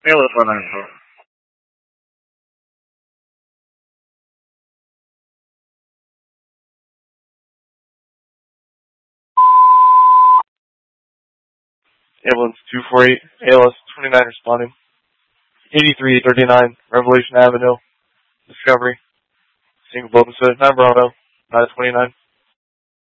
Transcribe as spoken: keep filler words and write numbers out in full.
Ambulance one nine four. Ambulance two four eight, A L S twenty-nine responding. eighty-three thirty-nine, Revelation Avenue, Discovery. Single Boba nine Bravo, nine twenty-nine.